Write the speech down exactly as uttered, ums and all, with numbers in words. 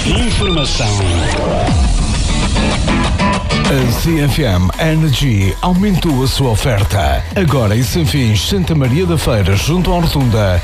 Informação. A C F M Energy aumentou a sua oferta. Agora em Sanfins, Santa Maria da Feira, junto à Rotunda,